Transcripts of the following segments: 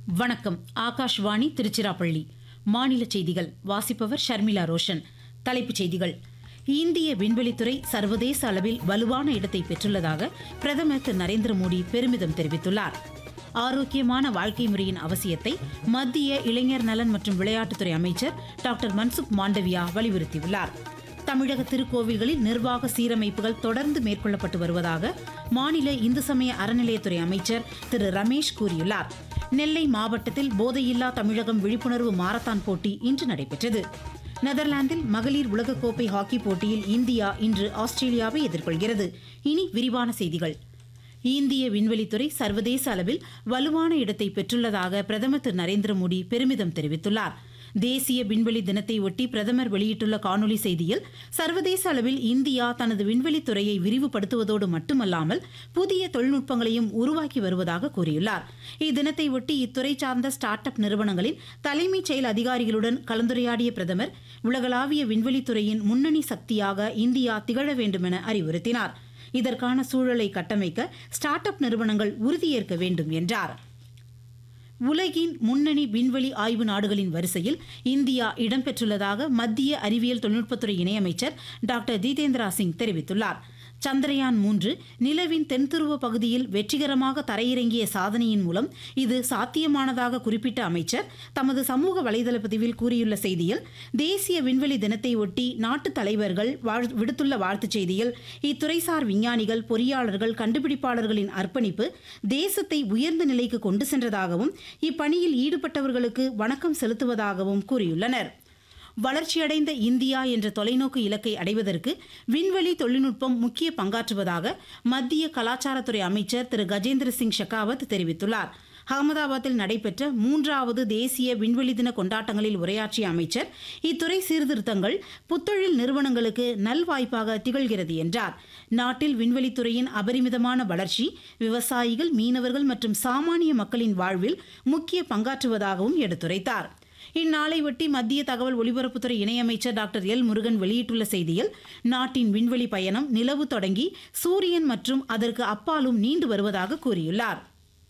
வணக்கம். ஆகாஷ்வாணி திருச்சிராப்பள்ளி. மாநில செய்திகள் வாசிப்பவர் ஷர்மிளா ரோஷன். தலைப்புச் செய்திகள். இந்திய விண்வெளித்துறை சர்வதேச அளவில் வலுவான இடத்தை பெற்றுள்ளதாக பிரதமர் திரு நரேந்திர மோடி பெருமிதம் தெரிவித்துள்ளார். ஆரோக்கியமான வாழ்க்கை முறையின் அவசியத்தை மத்திய இளைஞர் நலன் மற்றும் விளையாட்டுத்துறை அமைச்சர் டாக்டர் மன்சுக் மாண்டவியா வலியுறுத்தியுள்ளார். தமிழக திருக்கோவில்களில் நிர்வாக சீரமைப்புகள் தொடர்ந்து மேற்கொள்ளப்பட்டு வருவதாக மாநில இந்து சமய அறநிலையத்துறை அமைச்சர் திரு ரமேஷ் கூறியுள்ளார். நெல்லை மாவட்டத்தில் போதையில்லா தமிழகம் விழிப்புணர்வு மாரத்தான் போட்டி இன்று நடைபெற்றது. நெதர்லாந்தில் மகளிர் உலகக்கோப்பை ஹாக்கி போட்டியில் இந்தியா இன்று ஆஸ்திரேலியாவை எதிர்கொள்கிறது. இனி விரிவான செய்திகள். இந்திய விண்வெளித்துறை சர்வதேச அளவில் வலுவான இடத்தை பெற்றுள்ளதாக பிரதமர் திரு நரேந்திர மோடி பெருமிதம் தெரிவித்துள்ளார். தேசிய விண்வெளி தினத்தை ஒட்டி பிரதமர் வெளியிட்டுள்ள காணொலி செய்தியில், சர்வதேச அளவில் இந்தியா தனது விண்வெளித்துறையை விரிவுபடுத்துவதோடு மட்டுமல்லாமல் புதிய தொழில்நுட்பங்களையும் உருவாக்கி வருவதாக கூறியுள்ளார். இத்தினத்தை ஒட்டி இத்துறை சார்ந்த ஸ்டார்ட் அப் நிறுவனங்களின் தலைமைச் செயல் அதிகாரிகளுடன் கலந்துரையாடிய பிரதமர், உலகளாவிய விண்வெளித்துறையின் முன்னணி சக்தியாக இந்தியா திகழ வேண்டும் என அறிவுறுத்தினார். இதற்கான சூழலை கட்டமைக்க ஸ்டார்ட் அப் நிறுவனங்கள் உறுதியேற்க வேண்டும் என்றார். உலகின் முன்னணி விண்வெளி ஆய்வு நாடுகளின் வரிசையில் இந்தியா இடம்பெற்றுள்ளதாக மத்திய அறிவியல் தொழில்நுட்பத்துறை இணையமைச்சர் டாக்டர் ஜிதேந்திரா சிங் தெரிவித்துள்ளார். சந்திரயான் 3 நிலவின் தென்துருவ பகுதியில் வெற்றிகரமாக தரையிறங்கிய சாதனையின் மூலம் இது சாத்தியமானதாக குறிப்பிட்ட அமைச்சர் தமது சமூக வலைதள பதிவில் கூறியுள்ள செய்தியில், தேசிய விண்வெளி தினத்தை ஒட்டி நாட்டு தலைவர்கள் விடுத்துள்ள வாழ்த்துச் செய்தியில், இத்துறைசார் விஞ்ஞானிகள், பொறியாளர்கள், கண்டுபிடிப்பாளர்களின் அர்ப்பணிப்பு தேசத்தை உயர்ந்த நிலைக்கு கொண்டு சென்றதாகவும் இப்பணியில் ஈடுபட்டவர்களுக்கு வணக்கம் செலுத்துவதாகவும் கூறியுள்ளனர். வளர்ச்சியடைந்த இந்தியா என்ற தொலைநோக்கு இலக்கை அடைவதற்கு விண்வெளி தொழில்நுட்பம் முக்கிய பங்காற்றுவதாக மத்திய கலாச்சாரத்துறை அமைச்சர் திரு கஜேந்திர சிங் ஷெகாவத் தெரிவித்துள்ளார். அகமதாபாத்தில் நடைபெற்ற 3வது தேசிய விண்வெளி தின கொண்டாட்டங்களில் உரையாற்றிய அமைச்சர், இத்துறை சீர்திருத்தங்கள் புத்தொழில் நிறுவனங்களுக்கு நல்வாய்ப்பாக திகழ்கிறது என்றார். நாட்டில் விண்வெளித்துறையின் அபரிமிதமான வளர்ச்சி விவசாயிகள், மீனவர்கள் மற்றும் சாமானிய மக்களின் வாழ்வில் முக்கிய பங்காற்றுவதாகவும் எடுத்துரைத்தார். இந்நாளையொட்டி மத்திய தகவல் ஒலிபரப்புத்துறை இணையமைச்சர் டாக்டர் எல் முருகன் வெளியிட்டுள்ள செய்தியில், நாட்டின் விண்வெளி பயணம் நிலவு தொடங்கி சூரியன் மற்றும் அதற்கு அப்பாலும் நீண்டு வருவதாக கூறியுள்ளார்.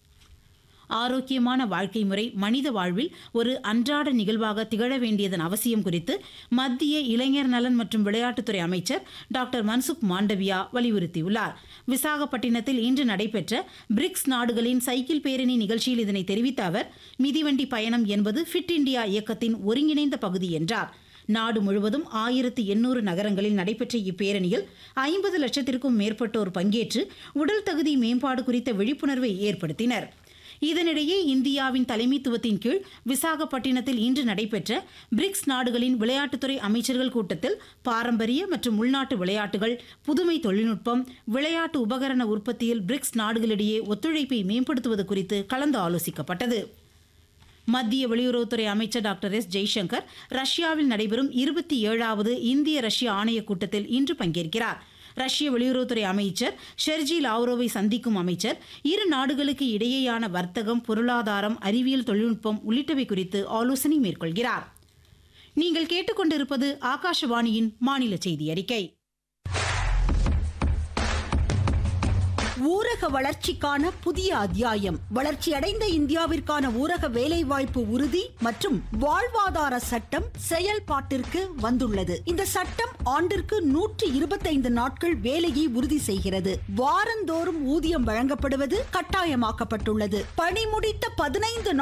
ஆரோக்கியமான வாழ்க்கை முறை மனித வாழ்வில் ஒரு அன்றாட நிகழ்வாக திகழ வேண்டியதன் அவசியம் குறித்து மத்திய இளைஞர் நலன் மற்றும் விளையாட்டுத்துறை அமைச்சர் டாக்டர் மன்சுக் மாண்டவியா வலியுறுத்தியுள்ளார். விசாகப்பட்டினத்தில் இன்று நடைபெற்ற பிரிக்ஸ் நாடுகளின் சைக்கிள் பேரணி நிகழ்ச்சியில் இதனை தெரிவித்த அவர், மிதிவண்டி பயணம் என்பது ஃபிட் இண்டியா இயக்கத்தின் ஒருங்கிணைந்த பகுதி என்றார். நாடு முழுவதும் 1800 நகரங்களில் நடைபெற்ற இப்பேரணியில் 50 லட்சத்திற்கும் மேற்பட்டோர் பங்கேற்று உடல் தகுதி மேம்பாடு குறித்த விழிப்புணர்வை ஏற்படுத்தினர். இதனிடையே இந்தியாவின் தலைமைத்துவத்தின் கீழ் விசாகப்பட்டினத்தில் இன்று நடைபெற்ற பிரிக்ஸ் நாடுகளின் விளையாட்டுத்துறை அமைச்சர்கள் கூட்டத்தில் பாரம்பரிய மற்றும் உள்நாட்டு விளையாட்டுகள், புதுமை தொழில்நுட்பம், விளையாட்டு உபகரண உற்பத்தியில் பிரிக்ஸ் நாடுகளிடையே ஒத்துழைப்பை மேம்படுத்துவது குறித்து கலந்து ஆலோசிக்கப்பட்டது. மத்திய வெளியுறவுத்துறை அமைச்சர் டாக்டர் எஸ் ஜெய்சங்கர் ரஷ்யாவில் நடைபெறும் 27வது இந்திய ரஷ்ய ஆணையக் கூட்டத்தில் இன்று பங்கேற்கிறார். ரஷ்ய வெளியுறவுத்துறை அமைச்சர் ஷெர்ஜி லாவ்ரோவை சந்திக்கும் அமைச்சர் இரு நாடுகளுக்கு இடையேயான வர்த்தகம், பொருளாதாரம், அறிவியல் தொழில்நுட்பம் உள்ளிட்டவை குறித்து ஆலோசனை மேற்கொள்கிறார். நீங்கள் கேட்டுக்கொண்டிருப்பது ஆகாஷவாணியின் மாநில செய்தி அறிக்கை. ஊரக வளர்ச்சிக்கான புதிய அத்தியாயம். வளர்ச்சியடைந்த இந்தியாவிற்கான ஊரக வேலைவாய்ப்பு உறுதி மற்றும் வாழ்வாதார சட்டம் செயல்பாட்டிற்கு வந்துள்ளது. இந்த சட்டம் ஆண்டிற்கு 125 நாட்கள் வேலையை உறுதி செய்கிறது. வாரந்தோறும் ஊதியம் வழங்கப்படுவது கட்டாயமாக்கப்பட்டுள்ளது. பணி முடித்த 15